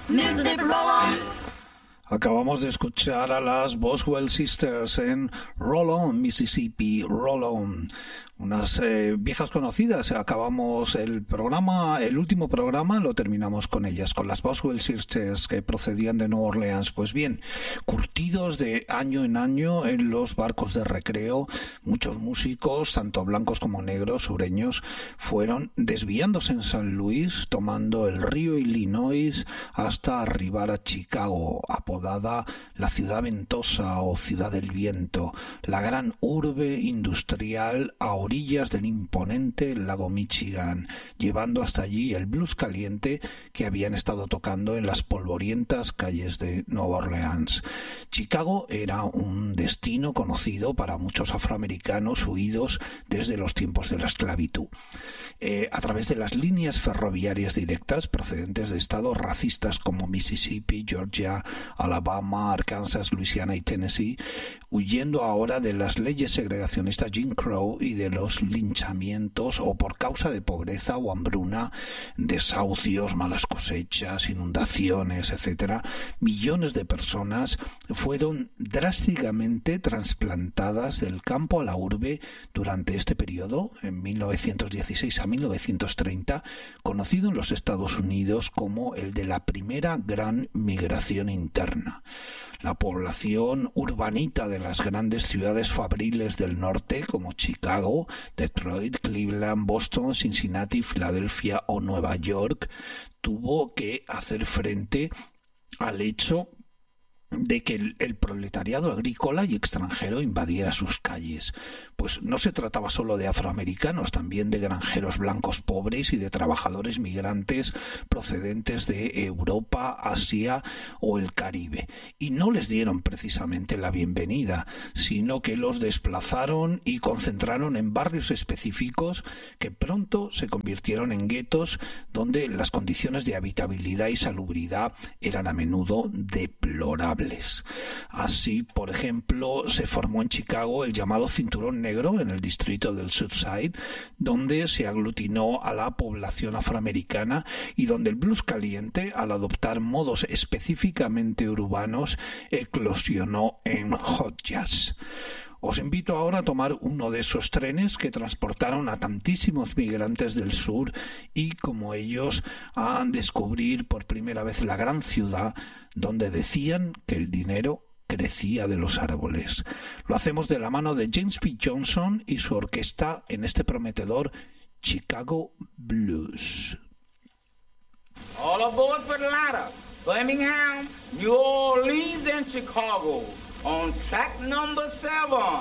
Never, never roll on. Acabamos de escuchar a las Boswell Sisters en Roll On, Mississippi, Roll On. Unas viejas conocidas. Acabamos el último programa, lo terminamos con ellas, con las Boswell Sisters que procedían de Nueva Orleans. Pues bien, curtidos de año en año en los barcos de recreo, muchos músicos, tanto blancos como negros, sureños, fueron desviándose en San Luis, tomando el río Illinois hasta arribar a Chicago, apodada la ciudad ventosa o ciudad del viento, la gran urbe industrial a orillas del imponente lago Michigan, llevando hasta allí el blues caliente que habían estado tocando en las polvorientas calles de Nueva Orleans. Chicago era un destino conocido para muchos afroamericanos huidos desde los tiempos de la esclavitud. A través de las líneas ferroviarias directas procedentes de estados racistas como Mississippi, Georgia, Alabama, Arkansas, Luisiana y Tennessee, huyendo ahora de las leyes segregacionistas Jim Crow y de los linchamientos o por causa de pobreza o hambruna, desahucios, malas cosechas, inundaciones, etc., millones de personas fueron drásticamente trasplantadas del campo a la urbe durante este periodo, en 1916 a 1930, conocido en los Estados Unidos como el de la primera gran migración interna. La población urbanita de las grandes ciudades fabriles del norte, como Chicago, Detroit, Cleveland, Boston, Cincinnati, Filadelfia o Nueva York, tuvo que hacer frente al hecho de que el proletariado agrícola y extranjero invadiera sus calles. Pues no se trataba solo de afroamericanos, también de granjeros blancos pobres y de trabajadores migrantes procedentes de Europa, Asia o el Caribe. Y no les dieron precisamente la bienvenida, sino que los desplazaron y concentraron en barrios específicos que pronto se convirtieron en guetos donde las condiciones de habitabilidad y salubridad eran a menudo deplorables. Así, por ejemplo, se formó en Chicago el llamado Cinturón Negro en el distrito del Southside, donde se aglutinó a la población afroamericana y donde el blues caliente, al adoptar modos específicamente urbanos, eclosionó en hot jazz. Os invito ahora a tomar uno de esos trenes que transportaron a tantísimos migrantes del sur y, como ellos, a descubrir por primera vez la gran ciudad donde decían que el dinero crecía de los árboles. Lo hacemos de la mano de James P. Johnson y su orquesta en este prometedor Chicago Blues. All aboard for Atlanta, Birmingham, New Orleans and Chicago on track number 7.